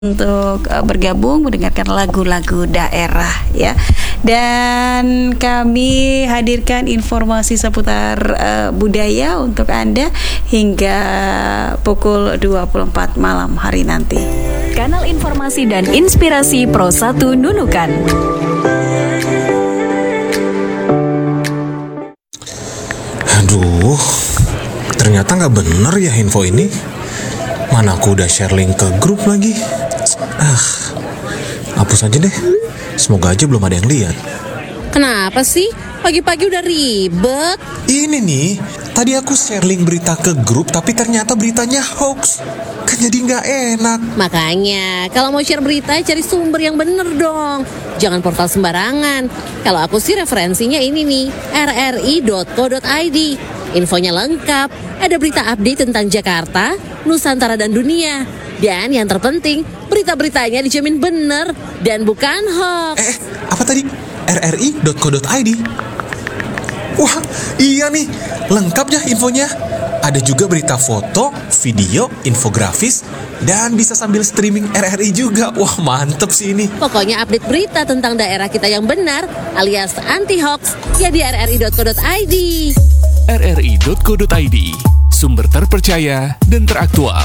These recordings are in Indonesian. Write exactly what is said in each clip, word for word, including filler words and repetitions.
untuk uh, bergabung mendengarkan lagu-lagu daerah ya. Dan kami hadirkan informasi seputar uh, budaya untuk Anda hingga pukul dua puluh empat malam hari nanti. Kanal informasi dan inspirasi Pro satu Nunukan. Aduh, ternyata nggak bener ya info ini. Mana aku udah share link ke grup lagi. Ah, hapus aja deh. Semoga aja belum ada yang lihat. Kenapa sih? Pagi-pagi udah ribet. Ini nih, tadi aku share link berita ke grup, tapi ternyata beritanya hoax. Kan jadi nggak enak. Makanya, kalau mau share berita, cari sumber yang bener dong. Jangan portal sembarangan. Kalau aku sih referensinya ini nih, r r i dot co dot i d. Infonya lengkap, ada berita update tentang Jakarta, Nusantara dan dunia. Dan yang terpenting, berita-beritanya dijamin bener dan bukan hoax. Eh, apa tadi? r r i dot co dot i d. Wah, iya nih, lengkap ya infonya. Ada juga berita foto, video, infografis, dan bisa sambil streaming R R I juga. Wah, mantep sih ini. Pokoknya update berita tentang daerah kita yang benar, alias anti-hoax, ya di r r i dot co dot i d. r r i dot co dot i d, sumber terpercaya dan teraktual.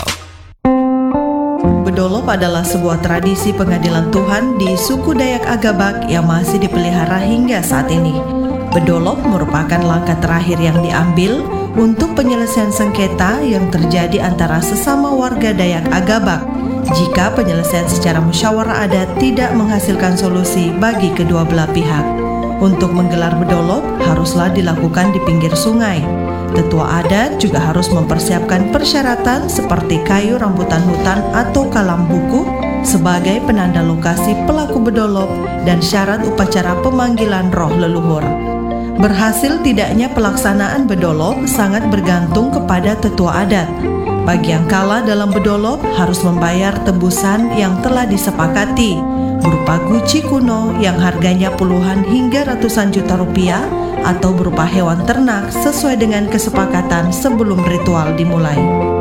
Bedolop adalah sebuah tradisi pengadilan Tuhan di suku Dayak Agabak yang masih dipelihara hingga saat ini. Bedolop merupakan langkah terakhir yang diambil untuk penyelesaian sengketa yang terjadi antara sesama warga Dayak Agabak jika penyelesaian secara musyawarah adat tidak menghasilkan solusi bagi kedua belah pihak. Untuk menggelar bedolop haruslah dilakukan di pinggir sungai. Tetua adat juga harus mempersiapkan persyaratan seperti kayu rambutan hutan atau kalam buku sebagai penanda lokasi pelaku bedolop dan syarat upacara pemanggilan roh leluhur. Berhasil tidaknya pelaksanaan bedolop sangat bergantung kepada tetua adat. Bagi yang kalah dalam bedolop harus membayar tebusan yang telah disepakati, berupa guci kuno yang harganya puluhan hingga ratusan juta rupiah atau berupa hewan ternak sesuai dengan kesepakatan sebelum ritual dimulai.